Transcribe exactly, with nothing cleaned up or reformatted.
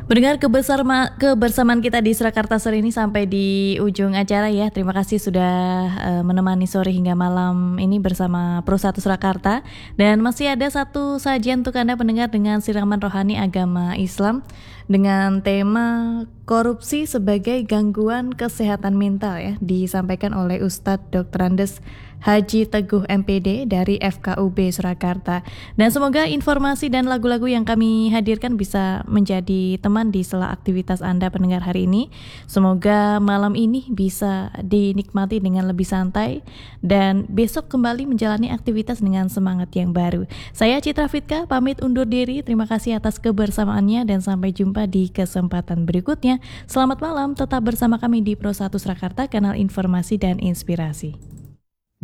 Mendengar kebersama, kebersamaan kita di Surakarta sore ini sampai di ujung acara ya. Terima kasih sudah uh, menemani sore hingga malam ini bersama Pro satu Surakarta. Dan masih ada satu sajian untuk Anda pendengar dengan siraman rohani agama Islam dengan tema korupsi sebagai gangguan kesehatan mental ya, disampaikan oleh Ustadz doktor Andes Haji Teguh M P D dari F K U B Surakarta. Dan semoga informasi dan lagu-lagu yang kami hadirkan bisa menjadi teman di sela aktivitas Anda pendengar hari ini. Semoga malam ini bisa dinikmati dengan lebih santai dan besok kembali menjalani aktivitas dengan semangat yang baru. Saya Citra Fitka pamit undur diri. Terima kasih atas kebersamaannya dan sampai jumpa di kesempatan berikutnya. Selamat malam, tetap bersama kami di Pro satu Surakarta, kanal informasi dan inspirasi.